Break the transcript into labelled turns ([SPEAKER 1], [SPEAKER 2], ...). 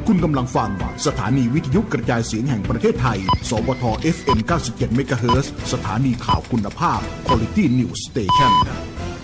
[SPEAKER 1] คุณกำลังฟังสถานีวิทยุกระจายเสียงแห่งประเทศไทยสวท FM 97 เมกะเฮิรตซ์สถานีข่าวคุณภาพ Quality News Station